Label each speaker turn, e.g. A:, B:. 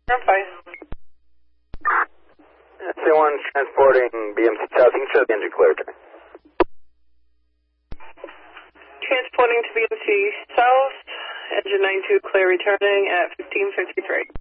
A: Verify.
B: C1 transporting BMC South. You can show the engine clear.
A: Transporting to BMC South, engine 92 clear returning at 15:53.